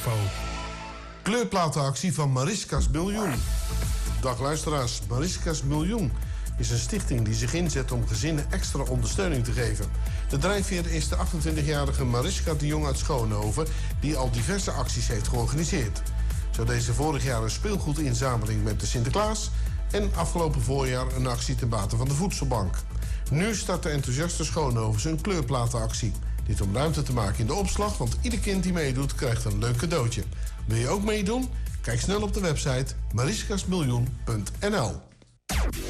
info. Kleurplatenactie van Mariska's Miljoen. Dag luisteraars, Mariska's Miljoen is een stichting die zich inzet om gezinnen extra ondersteuning te geven. De drijfveer is de 28-jarige Mariska de Jong uit Schoonhoven, die al diverse acties heeft georganiseerd. Zo deed ze vorig jaar een speelgoedinzameling met de Sinterklaas en afgelopen voorjaar een actie ten bate van de voedselbank. Nu start de enthousiaste Schoonhovens een kleurplatenactie. Dit om ruimte te maken in de opslag, want ieder kind die meedoet krijgt een leuk cadeautje. Wil je ook meedoen? Kijk snel op de website mariskasmiljoen.nl.